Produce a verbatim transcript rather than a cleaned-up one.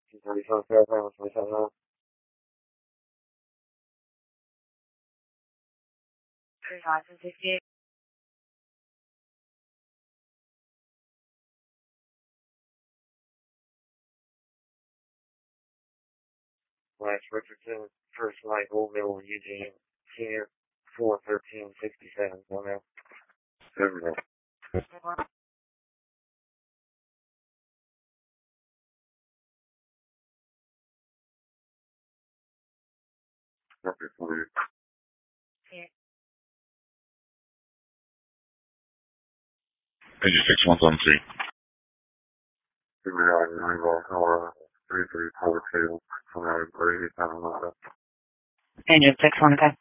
thirty-five Fairgrounds, twenty-seven oh. thirty-five and sixty-eight. Lance Richardson, First Light, Oldville, Eugene, Senior, four thirteen sixty-seven, one now. Seven now. Okay, please. Yeah. eighty-six one seven three. Give me out in Greenville, Colorado, three three four two, from out of Brady, Colorado. Engine six one, okay.